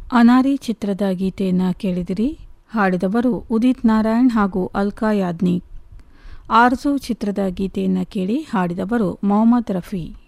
ಅನಾರಿ ಚಿತ್ರದ ಗೀತೆಯನ್ನು ಕೇಳಿದಿರಿ. ಹಾಡಿದವರು ಉದಿತ್ ನಾರಾಯಣ್ ಹಾಗೂ ಅಲ್ಕಾ ಯಾಜ್ನಿಕ್. ಆರ್ಜು ಚಿತ್ರದ ಗೀತೆಯನ್ನು ಕೇಳಿ ಹಾಡಿದವರು ಮೊಹಮ್ಮದ್ ರಫಿ.